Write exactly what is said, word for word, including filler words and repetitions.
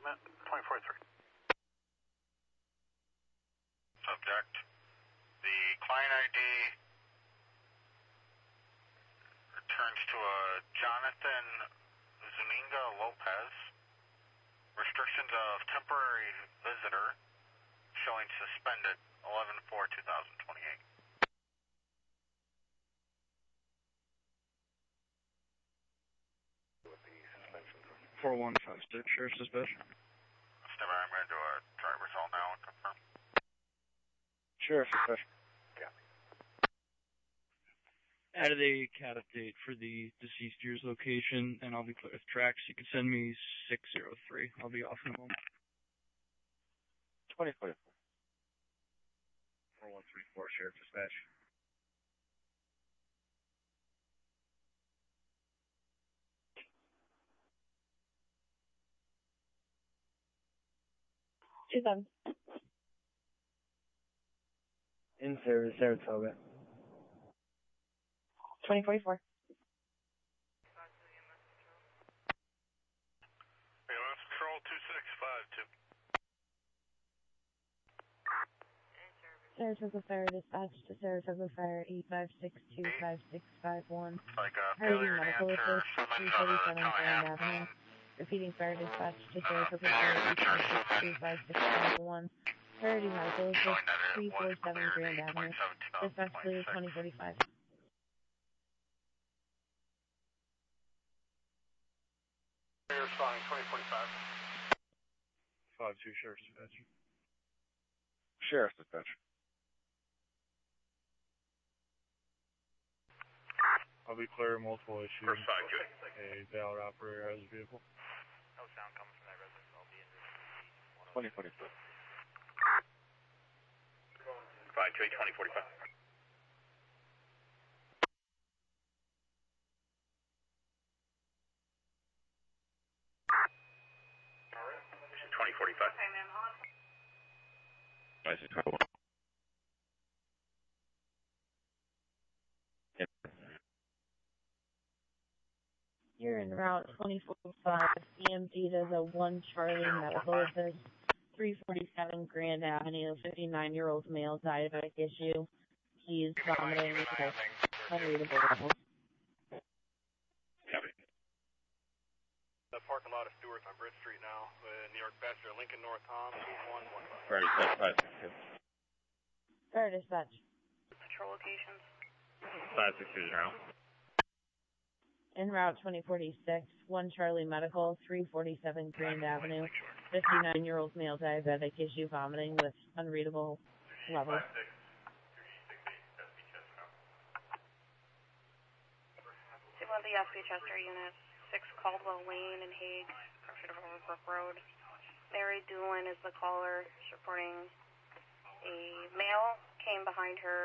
Movement twenty-four three. Subject. The client I D returns to a Jonathan Zuniga Lopez. Restrictions of temporary visitor showing suspended eleven four two thousand twenty-eight. four one five six, Sheriff's Dispatch. Stand by, I'm going to do a driver's all now and confirm. Sheriff's Dispatch. Yeah. Added a cat update for the deceased year's location, and I'll be clear with tracks. You can send me six zero three. I'll be off in a moment. twenty forty-four. four one three four, Sheriff's Dispatch. two seven. In service, Saratoga. twenty forty-four. Ambulance Patrol two six five two. Saratoga Fire Dispatch to Saratoga Fire eight five six two five six five one. Like a Hurry failure to Medical answer Assist summons three on a forty-seven Grand telehandler. Avenue. Repeating Fire Dispatch to Saratoga Fire eight five six two five six five one. Hurry Medical Assist three forty-seven Grand Avenue. Dispatch to twenty forty-five. Responding twenty forty-five. five two, Sheriff's Dispatch. Sheriff's Dispatch. I'll be clear, multiple issues. First five two. A valid operator has a vehicle. No sound coming from that residence. I'll be in twenty forty-four. five two eight twenty forty-five. twenty forty-five. I see. You're en route twenty forty-five. E M T does a one Charlie Medical Assist three forty-seven Grand Avenue. fifty-nine-year-old male, diabetic issue. He's vomiting with unreadable levels. The parking lot of Stewart on Bridge Street now. Uh, New York Passenger, Lincoln North Tom, one one. Ready, set, five six two. Fire Dispatch. Patrol locations. five six two zero. En route twenty forty-six, one Charlie Medical, three forty-seven Grand Avenue, fifty-nine-year-old male diabetic issue vomiting with unreadable levels. two one the S B Chester unit, six Caldwell Lane in Hague, Pressure over Brook Road. Mary Doolin is the caller. She's reporting a male came behind her